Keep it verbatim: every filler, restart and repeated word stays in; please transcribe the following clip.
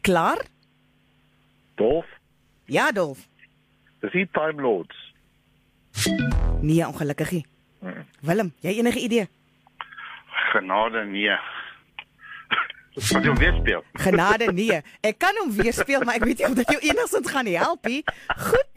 Klaar? Dolf, Ja, Dolf. dis die Time Lords. Nee, ongelukkig nie. Willem, jy enige idee? Genade nee. Wat jy weer speel. Genade nee. Ek kan hom weer speel, maar ek weet nie of dit jou enigstens gaan help nie. Goed,